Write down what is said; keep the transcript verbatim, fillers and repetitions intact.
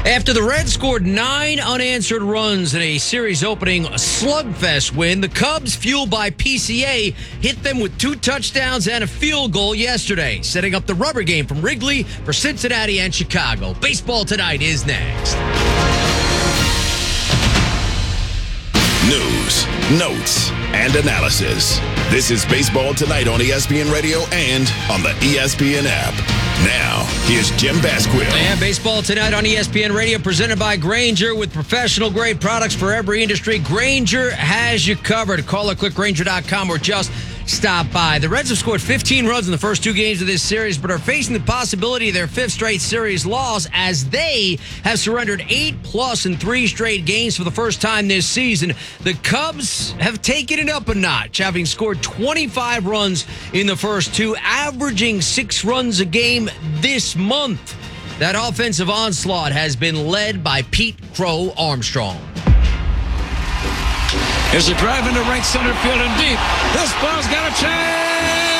After the Reds scored nine unanswered runs in a series-opening slugfest win, the Cubs, fueled by P C A, hit them with two touchdowns and a field goal yesterday, setting up the rubber game from Wrigley for Cincinnati and Chicago. Baseball Tonight is next. News, notes, and analysis. This is Baseball Tonight on E S P N Radio and on the E S P N app. Now, here's Jim Basquill. And Baseball Tonight on E S P N Radio, presented by Grainger, with professional-grade products for every industry. Grainger has you covered. Call or click Grainger dot com or just stop by. The Reds have scored fifteen runs in the first two games of this series, but are facing the possibility of their fifth straight series loss as they have surrendered eight plus in three straight games for the first time this season. The Cubs have taken it up a notch, having scored twenty-five runs in the first two, averaging six runs a game this month. That offensive onslaught has been led by Pete Crow Armstrong. There's a drive into right center field and deep. This ball's got a chance.